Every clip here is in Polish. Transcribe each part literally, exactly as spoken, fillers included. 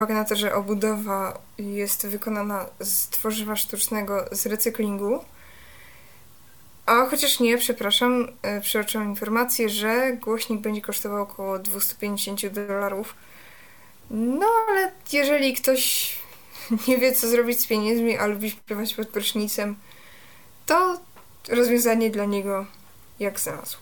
uwagę na to, że obudowa jest wykonana z tworzywa sztucznego z recyklingu. A chociaż nie, przepraszam, e, przeoczyłam informację, że głośnik będzie kosztował około dwieście pięćdziesiąt dolarów. No ale jeżeli ktoś nie wie, co zrobić z pieniędzmi, a lubi śpiewać pod prysznicem, to rozwiązanie dla niego jak znalazł.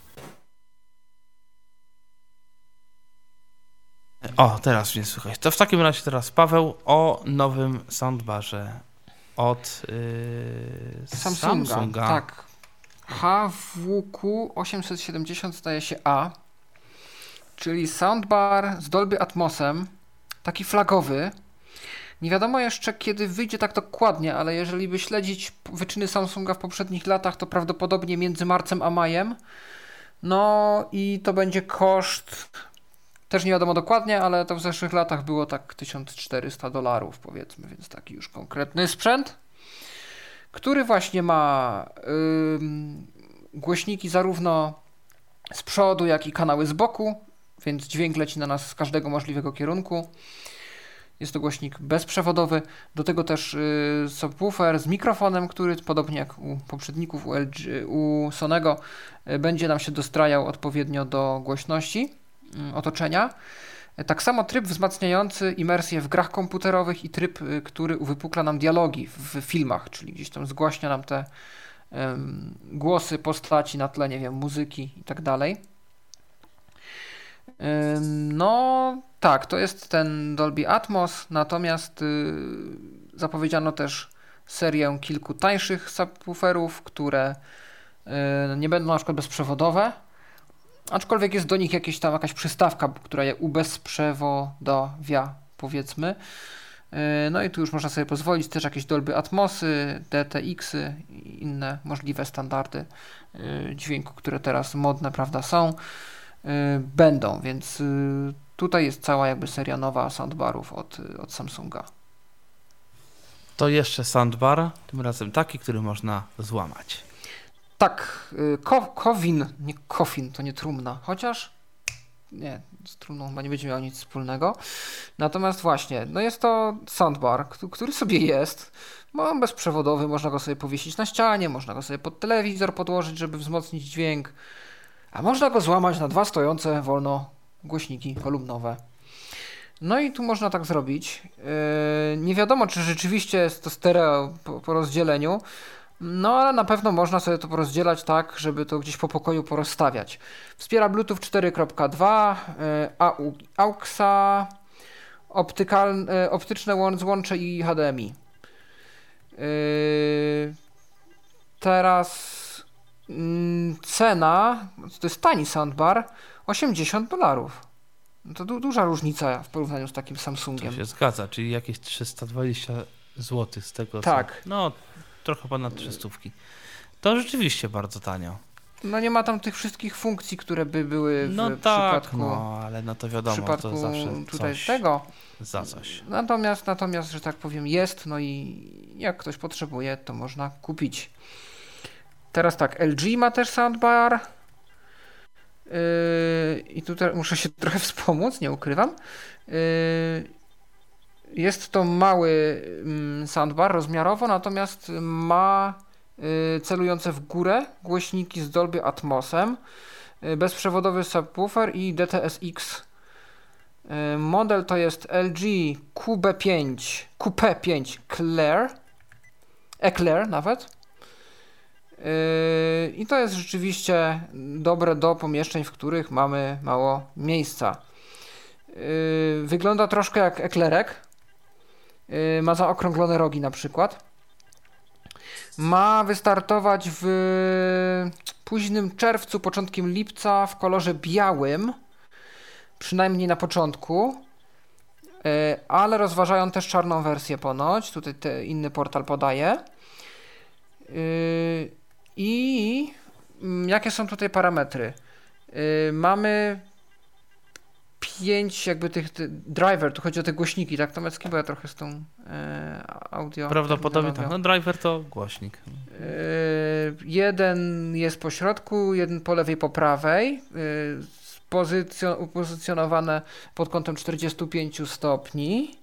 O, teraz mnie słychać. To w takim razie teraz Paweł o nowym soundbarze od yy, Samsunga. Samsunga. Tak. H W Q osiemset siedemdziesiąt staje się A, czyli soundbar z Dolby Atmosem, taki flagowy. Nie wiadomo jeszcze, kiedy wyjdzie tak dokładnie, ale jeżeli by śledzić wyczyny Samsunga w poprzednich latach, to prawdopodobnie między marcem a majem. No i to będzie koszt, też nie wiadomo dokładnie, ale to w zeszłych latach było tak tysiąc czterysta dolarów powiedzmy, więc taki już konkretny sprzęt, który właśnie ma yy, głośniki zarówno z przodu, jak i kanały z boku, więc dźwięk leci na nas z każdego możliwego kierunku. Jest to głośnik bezprzewodowy, do tego też yy, subwoofer z mikrofonem, który podobnie jak u poprzedników, u, L G, u Sonego, yy, będzie nam się dostrajał odpowiednio do głośności yy, otoczenia. Yy, tak samo tryb wzmacniający imersję w grach komputerowych i tryb, yy, który uwypukla nam dialogi w, w filmach, czyli gdzieś tam zgłaśnia nam te yy, głosy postaci na tle, nie wiem, muzyki i tak dalej. No tak, to jest ten Dolby Atmos, natomiast yy, zapowiedziano też serię kilku tańszych subwooferów, które yy, nie będą na przykład bezprzewodowe, aczkolwiek jest do nich jakieś tam jakaś przystawka, która je ubezprzewodawia, powiedzmy. Yy, no i tu już można sobie pozwolić też jakieś Dolby Atmosy, D T X-y i inne możliwe standardy yy, dźwięku, które teraz modne, prawda, są. Będą, więc tutaj jest cała jakby seria nowa soundbarów od, od Samsunga. To jeszcze soundbar, tym razem taki, który można złamać. Tak, ko, Kowin, nie Kofin, to nie trumna, chociaż nie, z trumną chyba nie będzie miał nic wspólnego. Natomiast właśnie, no jest to soundbar, który sobie jest, ma bezprzewodowy, można go sobie powiesić na ścianie, można go sobie pod telewizor podłożyć, żeby wzmocnić dźwięk. A można go złamać na dwa stojące wolno głośniki kolumnowe. No i tu można tak zrobić. Yy, nie wiadomo, czy rzeczywiście jest to stereo po, po rozdzieleniu, no ale na pewno można sobie to porozdzielać tak, żeby to gdzieś po pokoju porozstawiać. Wspiera Bluetooth cztery kropka dwa, yy, A U X-a, optykal, yy, optyczne złącze i H D M I. Yy, teraz cena, to jest tani soundbar, osiemdziesiąt dolarów. No to du- duża różnica w porównaniu z takim Samsungiem. To się zgadza, czyli jakieś trzysta dwadzieścia złotych z tego. Tak. Co, no, trochę ponad trzystówki. To rzeczywiście bardzo tanio. No nie ma tam tych wszystkich funkcji, które by były w no tak, przypadku. No ale no to wiadomo, w przypadku to zawsze tutaj coś tego. Za coś. Natomiast, natomiast, że tak powiem, jest, no i jak ktoś potrzebuje, to można kupić. Teraz tak, L G ma też soundbar. Yy, I tutaj muszę się trochę wspomóc, nie ukrywam. Yy, jest to mały yy, soundbar rozmiarowo, natomiast ma yy, celujące w górę głośniki z Dolby Atmosem, yy, bezprzewodowy subwoofer i D T S X. Yy, model to jest L G Q B pięć, Q P pięć Eclair, Eclair nawet. Yy, I to jest rzeczywiście dobre do pomieszczeń, w których mamy mało miejsca. Yy, wygląda troszkę jak eklerek. Yy, ma zaokrąglone rogi na przykład. Ma wystartować w późnym czerwcu, początkiem lipca w kolorze białym. Przynajmniej na początku. Yy, ale rozważają też czarną wersję ponoć. Tutaj te, inny portal podaje. Yy, I jakie są tutaj parametry? Yy, mamy pięć jakby tych, tych driver, tu chodzi o te głośniki, tak? Tomecki, bo ja trochę z tą yy, audio... Prawdopodobnie tak, no driver to głośnik. Yy, jeden jest po środku, jeden po lewej, po prawej. Yy, spozycjon- upozycjonowane pod kątem czterdzieści pięć stopni.